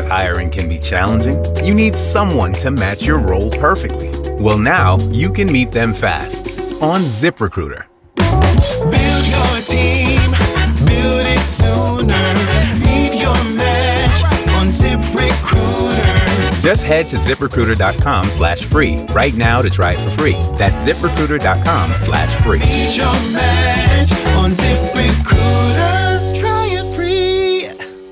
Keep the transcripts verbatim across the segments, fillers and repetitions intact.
that hiring can be challenging? You need someone to match your role perfectly. Well, now you can meet them fast on ZipRecruiter. Build your team, build it sooner. Meet your match on ZipRecruiter. Just head to ZipRecruiter.com slash free right now to try it for free. That's ZipRecruiter.com slash free. Meet your match on ZipRecruiter. Try it free.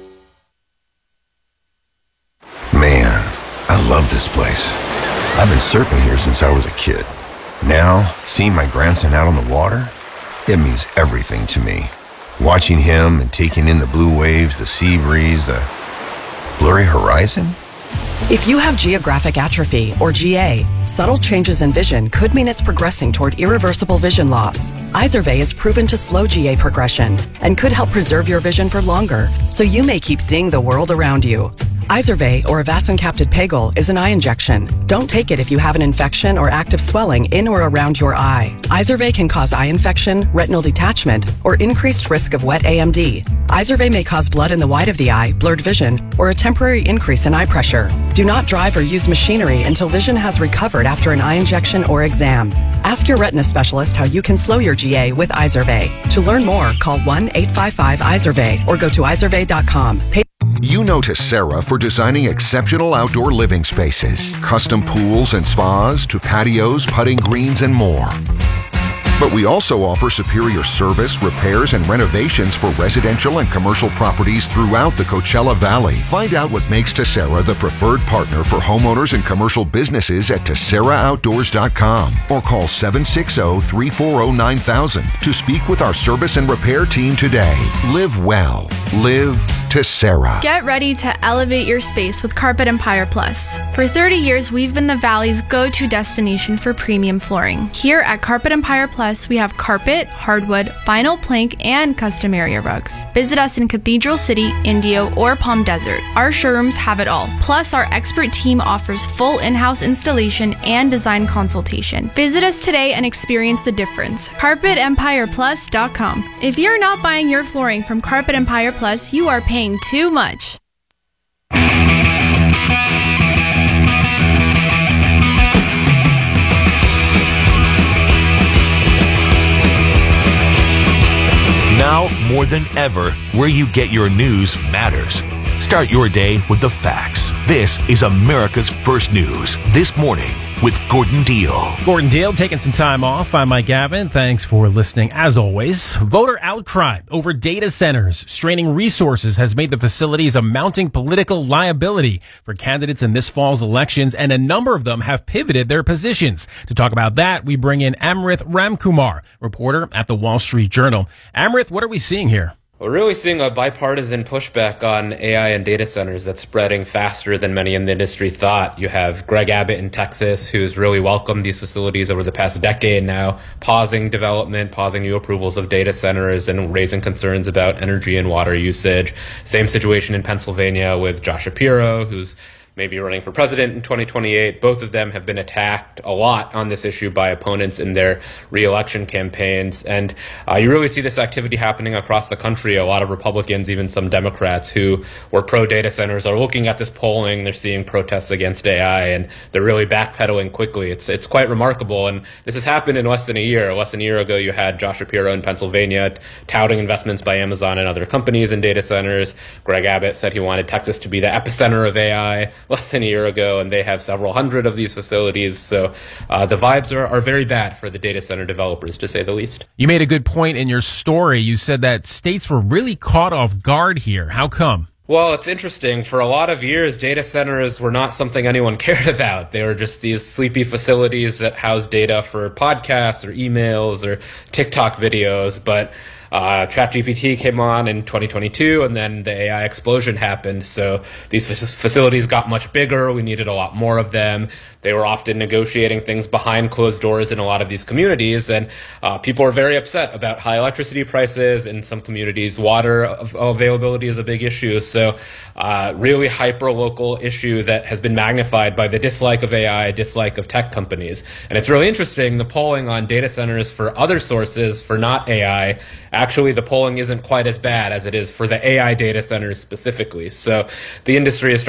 Man, I love this place. I've been surfing here since I was a kid. Now, seeing my grandson out on the water, it means everything to me. Watching him and taking in the blue waves, the sea breeze, the blurry horizon. If you have geographic atrophy, or G A, subtle changes in vision could mean it's progressing toward irreversible vision loss. Izervay is proven to slow G A progression and could help preserve your vision for longer, so you may keep seeing the world around you. Izervay, or avacincaptad pegol, is an eye injection. Don't take it if you have an infection or active swelling in or around your eye. Izervay can cause eye infection, retinal detachment, or increased risk of wet A M D. Izervay may cause blood in the white of the eye, blurred vision, or a temporary increase in eye pressure. Do not drive or use machinery until vision has recovered after an eye injection or exam. Ask your retina specialist how you can slow your G A with Izervay. To learn more, call one eight five five Izervay or go to izervay dot com. Pay- You know Tessera for designing exceptional outdoor living spaces, custom pools and spas to patios, putting greens, and more. But we also offer superior service, repairs, and renovations for residential and commercial properties throughout the Coachella Valley. Find out what makes Tessera the preferred partner for homeowners and commercial businesses at Tessera Outdoors dot com or call seven six zero, three four zero, nine thousand to speak with our service and repair team today. Live well. Live Tessera. Get ready to elevate your space with Carpet Empire Plus. For thirty years, we've been the Valley's go-to destination for premium flooring. Here at Carpet Empire Plus, we have carpet, hardwood, vinyl plank, and custom area rugs. Visit us in Cathedral City, Indio, or Palm Desert. Our showrooms have it all. Plus, our expert team offers full in-house installation and design consultation. Visit us today and experience the difference. carpet empire plus dot com. If you're not buying your flooring from Carpet Empire Plus, you are paying too much. Now, more than ever, where you get your news matters. Start your day with the facts. This is America's First News This Morning with Gordon Deal. Gordon Deal taking some time off. I'm Mike Gavin. Thanks for listening. As always, voter outcry over data centers straining resources has made the facilities a mounting political liability for candidates in this fall's elections, and a number of them have pivoted their positions. To talk about that, we bring in Amrith Ramkumar, reporter at the Wall Street Journal. Amrith, what are we seeing here? We're really seeing a bipartisan pushback on A I and data centers that's spreading faster than many in the industry thought. You have Greg Abbott in Texas, who's really welcomed these facilities over the past decade now, pausing development, pausing new approvals of data centers, and raising concerns about energy and water usage. Same situation in Pennsylvania with Josh Shapiro, who's maybe running for president in twenty twenty-eight. Both of them have been attacked a lot on this issue by opponents in their re-election campaigns. And uh, you really see this activity happening across the country. A lot of Republicans, even some Democrats who were pro-data centers, are looking at this polling. They're seeing protests against A I, and they're really backpedaling quickly. It's it's quite remarkable. And this has happened in less than a year. Less than a year ago, you had Josh Shapiro in Pennsylvania touting investments by Amazon and other companies in data centers. Greg Abbott said he wanted Texas to be the epicenter of A I less than a year ago, and they have several hundred of these facilities. So uh, the vibes are, are very bad for the data center developers, to say the least. You made a good point in your story. You said that states were really caught off guard here. How come? Well, it's interesting. For a lot of years, data centers were not something anyone cared about. They were just these sleepy facilities that house data for podcasts or emails or TikTok videos. But Uh, ChatGPT came on in twenty twenty-two, and then the A I explosion happened. So these facilities got much bigger. We needed a lot more of them. They were often negotiating things behind closed doors in a lot of these communities, and uh, people are very upset about high electricity prices. In some communities, water availability is a big issue. So uh, really hyper-local issue that has been magnified by the dislike of A I, dislike of tech companies. And it's really interesting, the polling on data centers for other sources, for not A I, actually the polling isn't quite as bad as it is for the A I data centers specifically. So the industry is